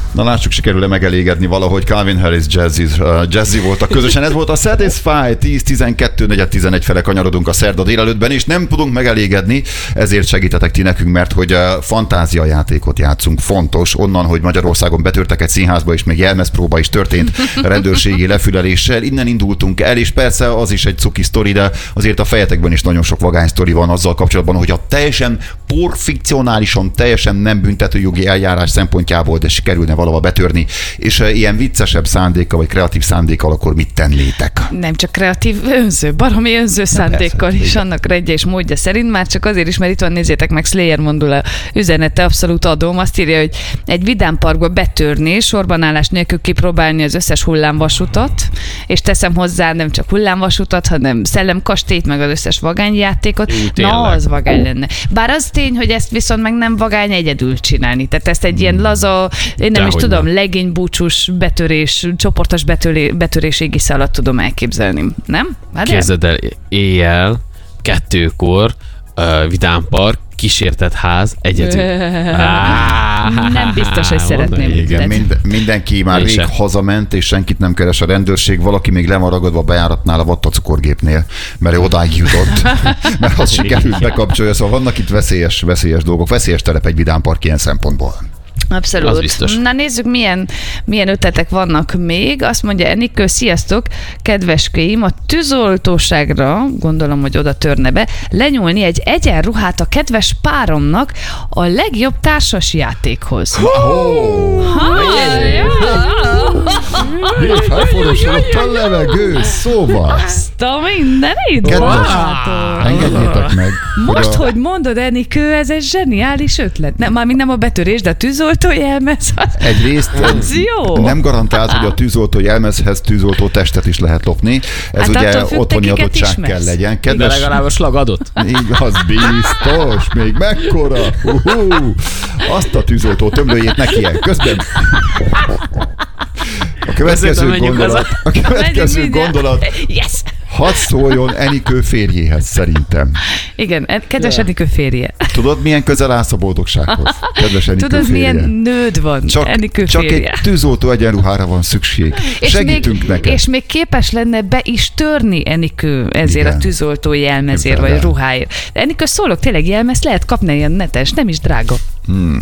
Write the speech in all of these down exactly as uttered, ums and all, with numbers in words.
Na lássuk, sikerül-e megelégedni valahogy. Calvin Harris jazzy, uh, jazzy voltak közösen. Ez volt a Satisfy, tíz tizenkettő negyven tizenegy fele kanyarodunk a szerda délelőttben, és nem tudunk megelégedni, ezért segítetek ti nekünk, mert hogy uh, fantáziajátékot játszunk. Fontos, onnan, hogy Magyarországon betörtek egy színházba, és még jelmezpróba is történt rendőrségi lefüleléssel. Innen indultunk el, és persze az is egy cuki sztori, de azért a fejetekben is nagyon sok vagány sztori van azzal kapcsolatban, hogy a teljesen porfikcionálisan, teljesen nem büntetőjogi eljárás szempontjából, de sikerülne valahol betörni, és ilyen viccesebb szándékkal, vagy kreatív szándékkal, akkor mit tennétek? Nem csak kreatív, önző, baromi önző szándékkal is, annak rendje és módja szerint, már csak azért is, mert itt van, nézzétek meg, Slayer Mondula üzenete, abszolút adom, azt írja, hogy egy vidámparkba betörni, sorbanállás nélkül kipróbálni az összes hullámvasutat, és teszem hozzá nem csak hullámvasutat, hanem szellemkastélyt, meg az összes vagányjátékot. Ú, Na, az vagány lenne. Bár az tény, hogy ezt viszont meg nem vagány egyedül csinálni. Tehát ezt egy ilyen laza, én nem is tudom, nem. legénybúcsús betörés, csoportos betöré, betörés égisze alatt tudom elképzelni. Nem? Várjál? Képzeld el, éjjel, kettőkor, uh, vidámpark, kísértett ház, egyedül. Nem biztos, hogy szeretném. Igen, mind, mindenki már rég hazament, és senkit nem keres a rendőrség, valaki még le van ragadva a bejáratnál a vattacukorgépnél, mert ő odáig jutott, mert az sikerült bekapcsolja, szóval vannak itt veszélyes, veszélyes dolgok, veszélyes terep egy vidámpark ilyen szempontból. Abszolút. Na nézzük, milyen, milyen ötletek vannak még. Azt mondja Enikő, sziasztok, kedveskéim, a tűzoltóságra, gondolom, hogy oda törne be, lenyúlni egy egyenruhát a kedves páromnak a legjobb társas játékhoz. Felforosodott a levegő, szóval. Azt a mindenit. Engedjétek meg. Most, hogy mondod, Enikő, ez egy zseniális ötlet. Nem, mármint nem a betörés, de a tűzoltó jelmez. Az, Egyrészt az jó. Nem garantált, hogy a tűzoltó jelmezhez tűzoltó testet is lehet lopni. Ez hát ugye otthoni adottság ismersz. Kell legyen. Kedves... De legalább a slag adott. Igaz, biztos. Még mekkora. Uh-huh. Azt a tűzoltó tömlőjét neki el. Közben... A következő gondolat, a következő gondolat yes. hadd szóljon Enikő férjéhez, szerintem. Igen, kedves yeah. Enikő férje. Tudod, milyen közel állsz a boldogsághoz? Kedves Enikő Tudod, férje. milyen nőd van, csak, Enikő csak férje. Csak egy tűzoltó egyenruhára van szükség. És Segítünk még, neked. És még képes lenne be is törni Enikő ezért igen. a tűzoltó jelmezért, igen, vagy ruháért. De Enikő, szólok, tényleg jelmezt lehet kapni ilyen netes, nem is drága. Hmm.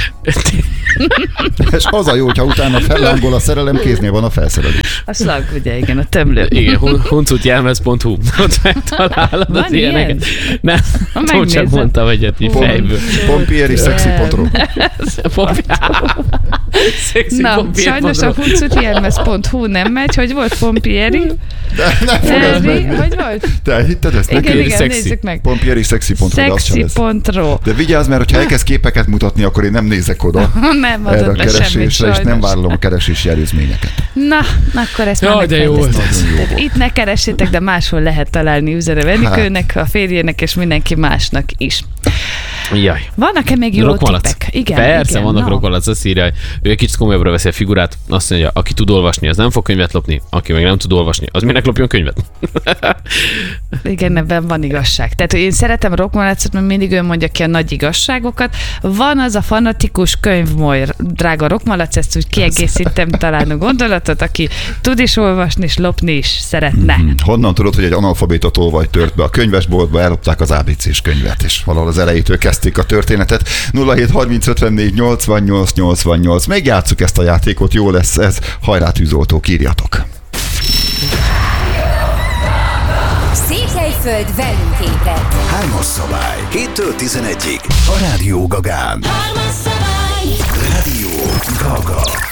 És az a jó, hogyha utána fellángol a szerelem, kéznél van a felszerelés. A szlag, ugye, igen, a tömlő. Igen, huncutjelmez pont hu. Ott megtalálod az ilyeneket. Nem, tudom, csak mondtam egyet így fejből. Pompieri szexi pont ro. Na, sajnos a huncutjelmez pont hu nem megy, hogy volt Pompieri. De nem fog ez menni. Hogy volt? Te hitted ezt? Igen, igen, igen, nézzük meg. Pompieri szexi pont ro. szexi pont ro. De vigyázz, mert hogyha elkezd képeket mutatni, akkor én nem nézek oda. Nem erre adott a keresésre, és nem vállalom a keresési előzményeket. Na, akkor ezt Jaj, már de jó volt. Itt ne keressétek, de máshol lehet találni üzenet Enikőnek, a férjének és mindenki másnak is. Jaj. Vannak-e még jó tippek? Igen, persze, igen, vannak no. Rokmalac, azt írja, hogy ő egy kicsit komolyabbra veszi a figurát, azt mondja, aki tud olvasni, az nem fog könyvet lopni, aki meg nem tud olvasni, az minek lopjon könyvet? Igen, ebben van igazság. Tehát, hogy én szeretem Rokmalacot, mert mindig ő mondja ki a nagy igazságokat. Van az a fanatikus könyvmolyr, drága Rokmalac, ezt úgy kiegészítem talán a gondolatot, aki tud is olvasni, és lopni is szeretne. Mm-hmm. Honnan tudod, hogy egy analfabéta tolvaj tört be a könyvesboltba, ellopták az á bé cés könyvet, és valahol az elejétől kezdték a történetet. nulla hét harminc ötvennégy nyolcvannyolc nyolcvannyolc. Még játsszuk ezt a játékot, jó lesz ez. Hajrá tűzoltók, írjatok! Székelyföld velünk ébredt. Hármas szabály. héttől tizenegyig. A Rádió Gagán. Rádió Gaga.